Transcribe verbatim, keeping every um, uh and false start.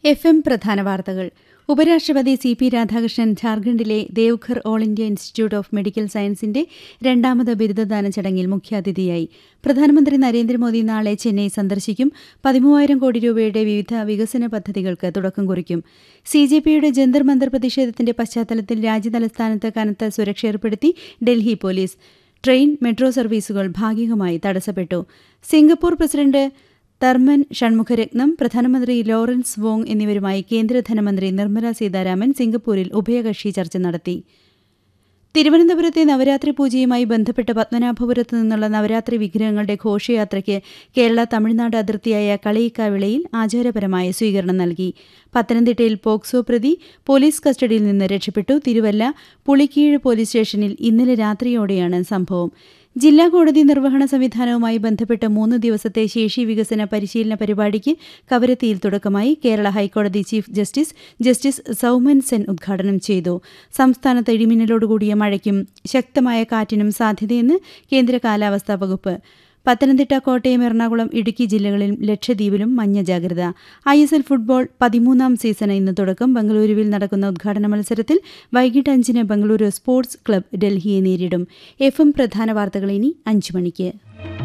F M പ്രധാന വാർത്തകൾ. ഉപരാഷ്ട്രപതി സി പി രാധാകൃഷ്ണൻ ഝാർഖണ്ഡിലെ ദേവ്ഘർ all India institute of medical സയൻസിന്റെ രണ്ടാമത് ബിരുദദാന ചടങ്ങിൽ മുഖ്യാതിഥിയായി. പ്രധാനമന്ത്രി നരേന്ദ്രമോദി നാളെ ചെന്നൈ സന്ദർശിക്കും. പതിമൂവായിരം കോടി രൂപയുടെ വിവിധ വികസന പദ്ധതികൾക്ക് തുടക്കം കുറിക്കും. സി ജെ പിയുടെ ജന്തർ മന്ദർ പ്രതിഷേധത്തിന്റെ പശ്ചാത്തലത്തിൽ രാജ്യതലസ്ഥാനത്ത് കനത്ത സുരക്ഷ ഏർപ്പെടുത്തി ഡൽഹി പോലീസ്. ട്രെയിൻ, മെട്രോ സർവീസുകൾ ഭാഗികമായി തടസ്സപ്പെട്ടു. സിംഗപ്പൂർ പ്രസിഡന്റ് തർമൻ ഷൺമുഖരത്നം, പ്രധാനമന്ത്രി ലോറൻസ് വോങ് എന്നിവരുമായി കേന്ദ്ര ധനമന്ത്രി നിർമ്മല സീതാരാമൻ സിംഗപ്പൂരിൽ ഉഭയകക്ഷി ചർച്ച നടത്തി. തിരുവനന്തപുരത്തെ നവരാത്രി പൂജയുമായി ബന്ധപ്പെട്ട് പത്മനാഭപുരത്തു നിന്നുള്ള നവരാത്രി വിഗ്രഹങ്ങളുടെ ഘോഷയാത്രയ്ക്ക് കേരള തമിഴ്നാട് അതിർത്തിയായ കളിയിക്കാവിളയിൽ ആചാരപരമായ സ്വീകരണം നൽകി. പത്തനംതിട്ടയിൽ പോക്സോ പ്രതി പോലീസ് കസ്റ്റഡിയിൽ നിന്ന് രക്ഷപ്പെട്ടു. തിരുവല്ല പുളിക്കീഴ് പോലീസ് സ്റ്റേഷനിൽ ഇന്നലെ രാത്രിയോടെയാണ് സംഭവം. ജില്ലാ കോടതി നിർവഹണ സംവിധാനവുമായി ബന്ധപ്പെട്ട് മൂന്ന് ദിവസത്തെ ശേഷി വികസന പരിശീലന പരിപാടിക്ക് കവരത്തിയിൽ തുടക്കമായി. കേരള ഹൈക്കോടതി chief justice justice Soumen Sen ഉദ്ഘാടനം ചെയ്തു. സംസ്ഥാനത്ത് ഇടിമിന്നലോടുകൂടിയ മഴയ്ക്കും ശക്തമായ കാറ്റിനും സാധ്യതയെന്ന് കേന്ദ്ര കാലാവസ്ഥാ വകുപ്പ്. പത്തനംതിട്ട, കോട്ടയം, എറണാകുളം, ഇടുക്കി ജില്ലകളിലും ലക്ഷദ്വീപിലും മഞ്ഞ ജാഗ്രത. ഐ എസ് എൽ ഫുട്ബോൾ പതിമൂന്നാം സീസണ് ഇന്ന് തുടക്കം. ബംഗളൂരുവിൽ നടക്കുന്ന ഉദ്ഘാടന മത്സരത്തിൽ വൈകിട്ട് അഞ്ചിന് ബംഗളൂരു സ്പോർട്സ് ക്ലബ് ഡൽഹിയെ നേരിടും. എഫ് എം പ്രധാന വാർത്തകൾ ഇനി അഞ്ചു മണിക്ക്.